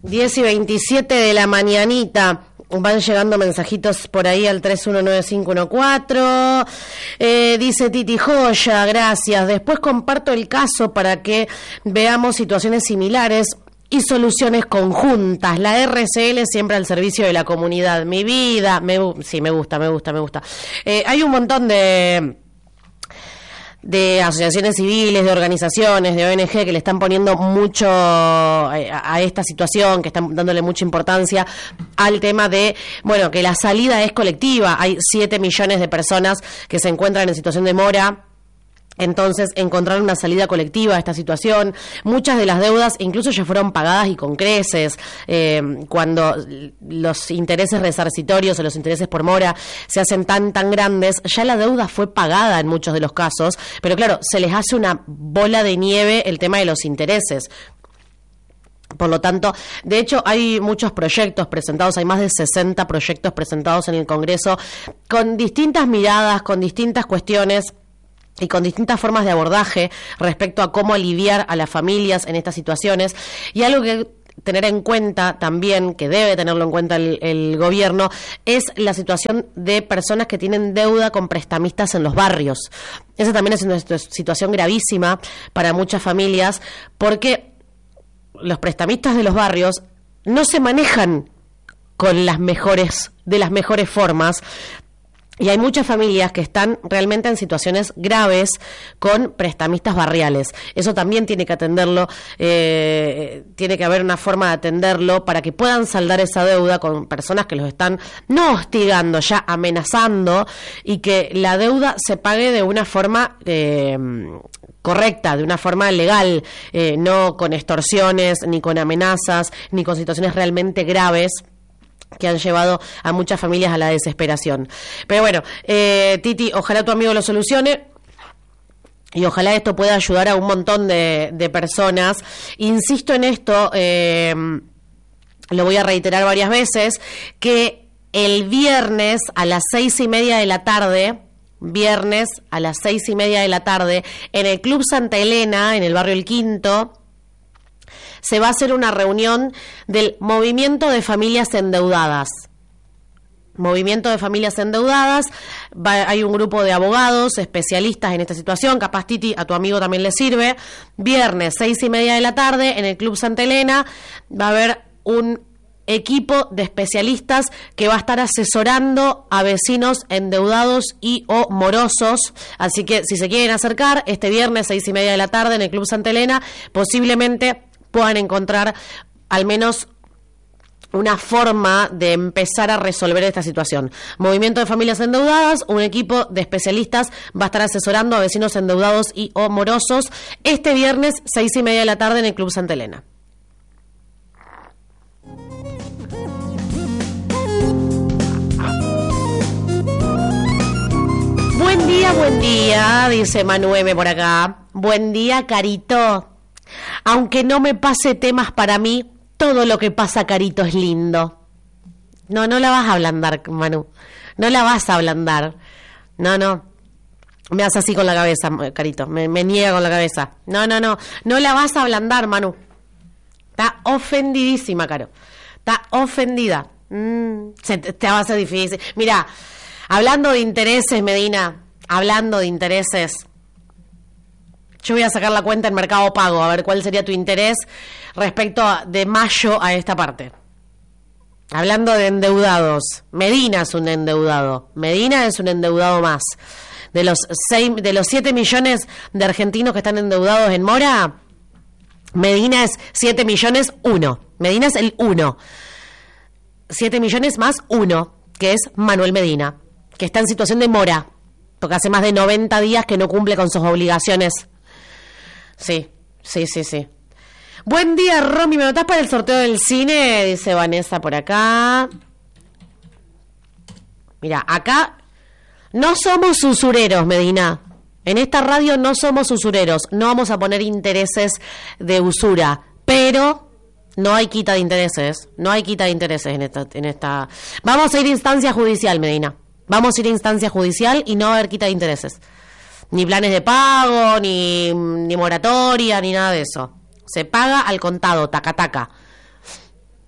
10:27 de la mañanita. Van llegando mensajitos por ahí al 319514. Dice Titi Joya, gracias. Después comparto el caso para que veamos situaciones similares y soluciones conjuntas. La RCL siempre al servicio de la comunidad. Mi vida, sí, me gusta. Hay un montón de asociaciones civiles, de organizaciones, de ONG que le están poniendo mucho a esta situación, que están dándole mucha importancia al tema de, bueno, que la salida es colectiva. Hay 7 millones de personas que se encuentran en situación de mora. Entonces, encontrar una salida colectiva a esta situación. Muchas de las deudas incluso ya fueron pagadas y con creces. Cuando los intereses resarcitorios o los intereses por mora se hacen tan grandes, ya la deuda fue pagada en muchos de los casos, pero claro, se les hace una bola de nieve el tema de los intereses. Por lo tanto, de hecho, hay muchos proyectos presentados, hay más de 60 proyectos presentados en el Congreso con distintas miradas, con distintas cuestiones y con distintas formas de abordaje respecto a cómo aliviar a las familias en estas situaciones. Y algo que tener en cuenta también, que debe tenerlo en cuenta el gobierno, es la situación de personas que tienen deuda con prestamistas en los barrios. Esa también es una situación gravísima para muchas familias, porque los prestamistas de los barrios no se manejan con de las mejores formas. Y hay muchas familias que están realmente en situaciones graves con prestamistas barriales. Eso también tiene que atenderlo, tiene que haber una forma de atenderlo para que puedan saldar esa deuda con personas que los están no hostigando, ya amenazando, y que la deuda se pague de una forma correcta, de una forma legal, no con extorsiones, ni con amenazas, ni con situaciones realmente graves que han llevado a muchas familias a la desesperación. Pero bueno, Titi, ojalá tu amigo lo solucione y ojalá esto pueda ayudar a un montón de personas. Insisto en esto, lo voy a reiterar varias veces, que el viernes a las 6:30 de la tarde, en el Club Santa Elena, en el barrio El Quinto, se va a hacer una reunión del Movimiento de Familias Endeudadas. Hay un grupo de abogados, especialistas en esta situación, capaz Titi, a tu amigo también le sirve. Viernes, 6:30 de la tarde, en el Club Santa Elena, va a haber un equipo de especialistas que va a estar asesorando a vecinos endeudados y o morosos. Así que si se quieren acercar, este viernes, 6:30 de la tarde, en el Club Santa Elena, posiblemente puedan encontrar al menos una forma de empezar a resolver esta situación. Movimiento de Familias Endeudadas, un equipo de especialistas va a estar asesorando a vecinos endeudados y o morosos este viernes, 6:30 de la tarde, en el Club Santa Elena. Buen día, dice Manu M por acá. Buen día, Carito. Aunque no me pase temas para mí, todo lo que pasa, Carito, es lindo. No la vas a ablandar, Manu. No la vas a ablandar. No. Me hace así con la cabeza, Carito. Me niega con la cabeza. No la vas a ablandar, Manu. Está ofendidísima, Caro. Está ofendida. Te va a ser difícil. Mira, hablando de intereses, Medina, yo voy a sacar la cuenta en Mercado Pago, a ver cuál sería tu interés respecto de mayo a esta parte. Hablando de endeudados, Medina es un endeudado más. De los 7 millones de argentinos que están endeudados en mora, Medina es 7 millones 1. Medina es el 1. 7 millones más 1, que es Manuel Medina, que está en situación de mora, porque hace más de 90 días que no cumple con sus obligaciones. Sí. Buen día, Romy, ¿me notás para el sorteo del cine? Dice Vanessa por acá. Mira, acá no somos usureros, Medina. En esta radio no somos usureros. No vamos a poner intereses de usura, pero no hay quita de intereses. En esta. Vamos a ir a instancia judicial, Medina. Vamos a ir a instancia judicial y no va a haber quita de intereses. Ni planes de pago, ni moratoria, ni nada de eso. Se paga al contado, taca.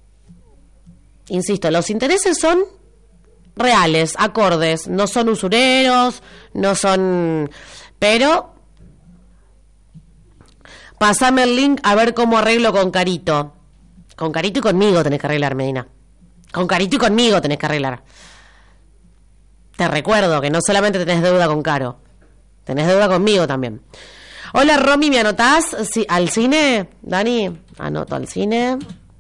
insisto, los intereses son reales, acordes, no son usureros, no son... Pero, pasame el link a ver cómo arreglo con Carito. Con Carito y conmigo tenés que arreglar, Medina. Con Carito y conmigo tenés que arreglar. Te recuerdo que no solamente tenés deuda con Caro, tenés deuda conmigo también. Hola, Romy, ¿me anotás al cine? Dani, anoto al cine.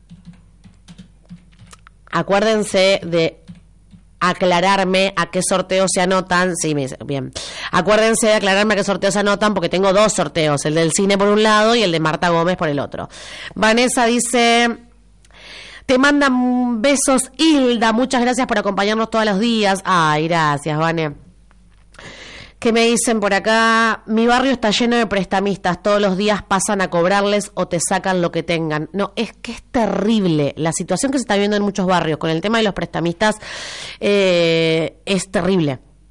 Acuérdense de aclararme a qué sorteos se anotan. Sí, me dice, bien. Acuérdense de aclararme a qué sorteos se anotan, porque tengo 2 sorteos, el del cine por un lado y el de Marta Gómez por el otro. Vanessa dice... Te mandan besos, Hilda. Muchas gracias por acompañarnos todos los días. Ay, gracias, Vane. ¿Qué me dicen por acá? Mi barrio está lleno de prestamistas. Todos los días pasan a cobrarles o te sacan lo que tengan. No, es que es terrible. La situación que se está viendo en muchos barrios con el tema de los prestamistas es terrible.